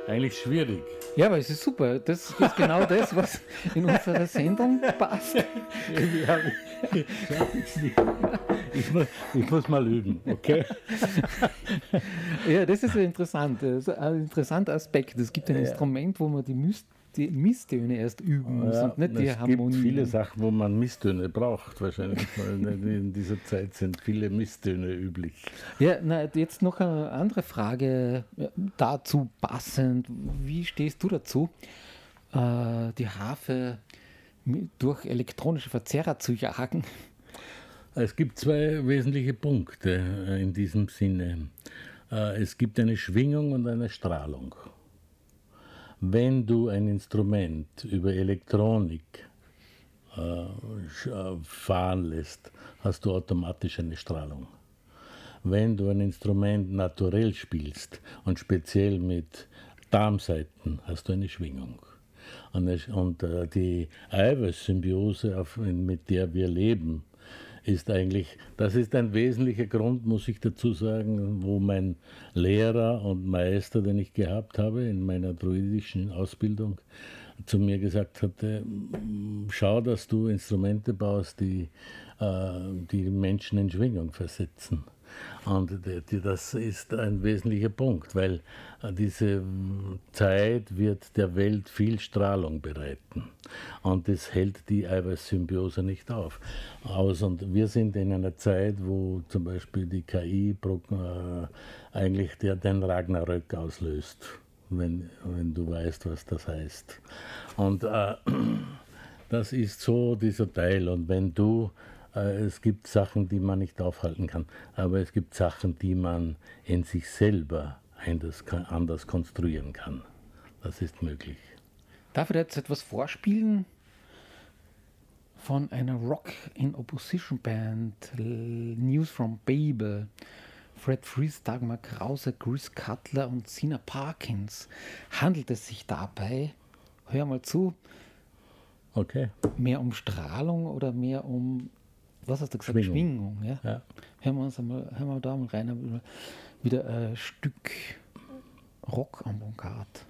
eigentlich schwierig. Ja, aber es ist super. Das ist genau das, was in unsere Sendung passt. Ich muss mal üben, okay? Ja, das ist interessant. Das ist ein interessanter Aspekt. Es gibt ein Instrument, wo man die Misstöne erst üben muss und nicht die Harmonie. Es gibt viele Sachen, wo man Misstöne braucht, wahrscheinlich, weil in dieser Zeit sind viele Misstöne üblich. Ja, jetzt noch eine andere Frage dazu passend. Wie stehst du dazu, die Harfe durch elektronische Verzerrer zu jagen? Es gibt zwei wesentliche Punkte in diesem Sinne. Es gibt eine Schwingung und eine Strahlung. Wenn du ein Instrument über Elektronik fahren lässt, hast du automatisch eine Strahlung. Wenn du ein Instrument naturell spielst und speziell mit Darmsaiten, hast du eine Schwingung. Und die Eiweißsymbiose, mit der wir leben, das ist ein wesentlicher Grund, muss ich dazu sagen, wo mein Lehrer und Meister, den ich gehabt habe in meiner druidischen Ausbildung, zu mir gesagt hatte, schau, dass du Instrumente baust, die Menschen in Schwingung versetzen. Und das ist ein wesentlicher Punkt, weil diese Zeit wird der Welt viel Strahlung bereiten. Und das hält die Eiweißsymbiose nicht aus. Und wir sind in einer Zeit, wo zum Beispiel die KI eigentlich den Ragnarök auslöst, wenn du weißt, was das heißt. Und das ist so dieser Teil. Und wenn es gibt Sachen, die man nicht aufhalten kann, aber es gibt Sachen, die man in sich selber anders konstruieren kann. Das ist möglich. Darf ich jetzt etwas vorspielen von einer Rock-in-Opposition-Band, News from Babel? Fred Fries, Dagmar Krause, Chris Cutler und Sina Parkins. Handelt es sich dabei, hör mal zu, okay, mehr um Strahlung oder mehr um, was hast du gesagt? Schwingung, ja? Ja. Hören wir da mal rein, wieder ein Stück Rock-Avantgarde.